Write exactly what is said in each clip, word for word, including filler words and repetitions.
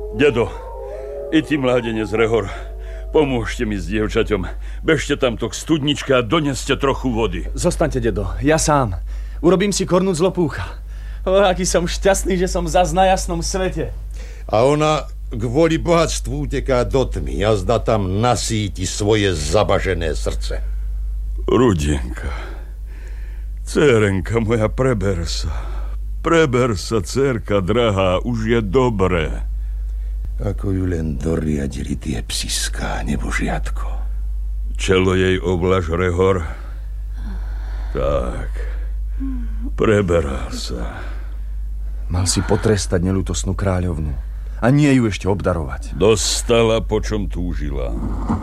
Dedo, i ty, mládenec Rehor, pomôžte mi s dievčaťom. Bežte tamto k studničke a doneste trochu vody. Zostaňte, dedo, ja sám. Urobím si kornúc z lopúcha. O, aký som šťastný, že som zas na jasnom svete. A ona kvôli bohatstvu uteká do tmy. Jazda tam nasíti svoje zabažené srdce. Rudenka, dcérenka moja, preber sa. Preber sa, dcérka drahá, už je dobré. Ako ju len doriadili tie psiská, nebožiatko. Čelo jej oblaž, Rehor. Tak, preberá sa. Mal si potrestať nelútosnú kráľovnu a nie ju ešte obdarovať. Dostala, po čom túžila.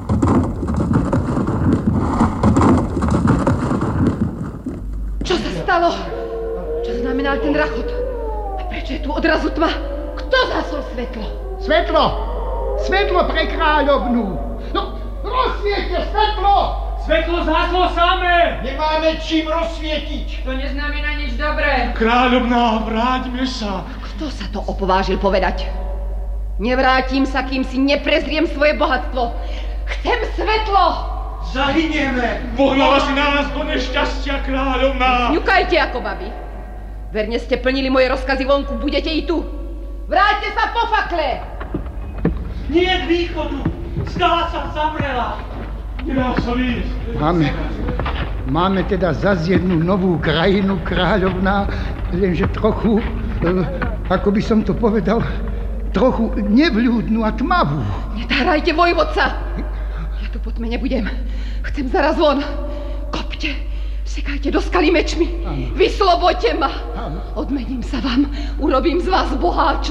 Čo sa stalo? Čo znamenal ten rachot? A prečo je tu odrazu tma? Kto zasol svetlo? Svetlo! Svetlo pre kráľovnú! No, rozsviete svetlo! Svetlo zhaslo samé! Nemáme čím rozsvietiť! To neznamená nič dobré. Kráľovná, vráťme sa! Kto sa to opovážil povedať? Nevrátim sa, kým si neprezriem svoje bohatstvo. Chcem svetlo! Zahynieme! Pohnala si nás do nešťastia, kráľovná! Ňukajte ako babi. Verne ste plnili moje rozkazy vonku, budete i tu. Vráťte sa po fakle! Nie k východu! Zdá sa, zamrela! Nedá sa ísť. Máme, máme teda zas jednu novú krajinu, kráľovná, lenže trochu, ako by som to povedal, trochu nevľúdnu a tmavú. Netárajte, vojvodca! Ja tu po tme nebudem. Chcem zaraz von. Kopte, sekajte do skaly mečmi. Vysloboďte ma. Odmením sa vám. Urobím z vás boháča.